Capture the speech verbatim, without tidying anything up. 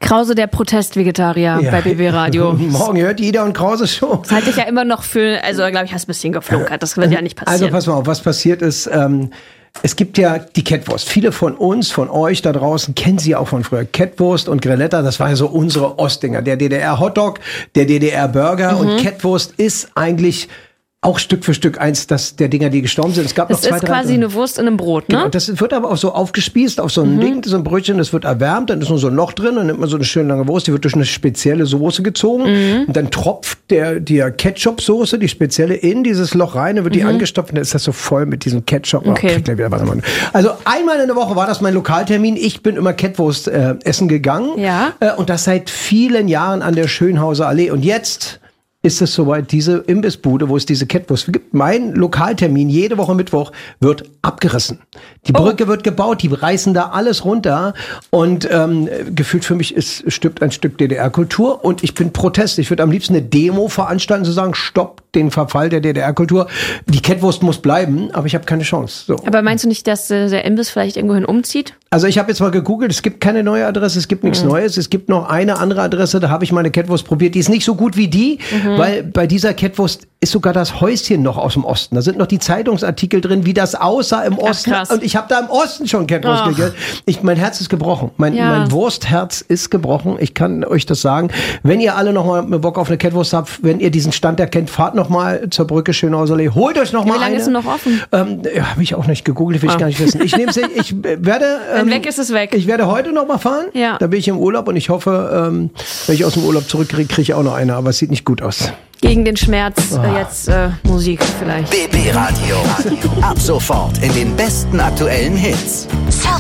Krause, der Protest-Vegetarier Ja. bei B B Radio. Morgen hört jeder und Krause Show. Das halte ich ja immer noch für, also glaube ich, hast ein bisschen geflunkert. Das wird ja nicht passieren. Also pass mal auf, was passiert ist, ähm, es gibt ja die Kettwurst. Viele von uns, von euch da draußen, kennen sie auch von früher. Kettwurst und Grilletta, das waren ja so unsere Ostdinger. Der D D R-Hotdog, der D D R-Burger Mhm. und Kettwurst ist eigentlich auch Stück für Stück eins das, der Dinger, die gestorben sind. Es gab das noch zwei, ist drei, quasi eine Wurst in einem Brot, ne? Genau, das wird aber auch so aufgespießt auf so ein Mhm. Ding, so ein Brötchen, das wird erwärmt, dann ist nur so ein Loch drin, dann nimmt man so eine schöne lange Wurst, die wird durch eine spezielle Soße gezogen Mhm. und dann tropft der, die Ketchup-Soße, die spezielle, in dieses Loch rein, dann wird die Mhm. angestopft und dann ist das so voll mit diesem Ketchup. Okay. Oh, kriegt gleich wieder was am Mund. Also einmal in der Woche war das mein Lokaltermin. Ich bin immer Kettwurst äh, essen gegangen. Ja. Äh, und das seit vielen Jahren an der Schönhauser Allee. Und jetzt ist es soweit, diese Imbissbude, wo es diese Kettwurst gibt. Mein Lokaltermin jede Woche Mittwoch wird abgerissen. Die Brücke oh. wird gebaut, die reißen da alles runter und ähm, gefühlt für mich ist stirbt ein Stück D D R-Kultur und ich bin Protest. Ich würde am liebsten eine Demo veranstalten, zu sagen, stopp den Verfall der D D R-Kultur. Die Kettwurst muss bleiben, aber ich habe keine Chance. So. Aber meinst du nicht, dass äh, der Imbiss vielleicht irgendwohin umzieht? Also ich habe jetzt mal gegoogelt, es gibt keine neue Adresse, es gibt nichts mhm. Neues. Es gibt noch eine andere Adresse, da habe ich meine Kettwurst probiert. Die ist nicht so gut wie die, mhm. weil bei dieser Kettwurst ist sogar das Häuschen noch aus dem Osten. Da sind noch die Zeitungsartikel drin, wie das aussah im Osten. Ach, krass. Und ich habe da im Osten schon Kettwurst Ach. gegessen. Ich, mein Herz ist gebrochen. Mein, Ja. mein Wurstherz ist gebrochen. Ich kann euch das sagen. Wenn ihr alle noch mal Bock auf eine Kettwurst habt, wenn ihr diesen Stand erkennt, fahrt noch mal zur Brücke Schönhauser Allee. Holt euch noch Wie mal lange eine. ist sie noch offen? Ähm, ja, habe ich auch nicht gegoogelt, will ich Ah. gar nicht wissen. Ich nehme sie, ich werde... Wenn Ähm, weg ist es weg. Ich werde heute noch mal fahren. Ja. Da bin ich im Urlaub und ich hoffe, ähm, wenn ich aus dem Urlaub zurückkriege, kriege ich auch noch eine. Aber es sieht nicht gut aus. Gegen den Schmerz äh, jetzt äh, Musik vielleicht. B B Radio. Ab sofort in den besten aktuellen Hits.